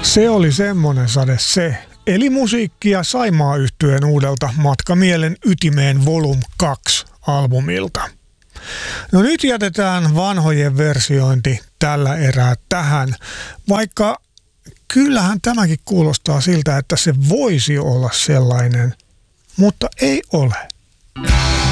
Se oli semmonen sade se. Eli musiikkia Saimaa-yhtyeen uudelta Matkamielen ytimeen Volum 2 -albumilta. No nyt jätetään vanhojen versiointi tällä erää tähän, vaikka kyllähän tämäkin kuulostaa siltä, että se voisi olla sellainen, mutta ei ole.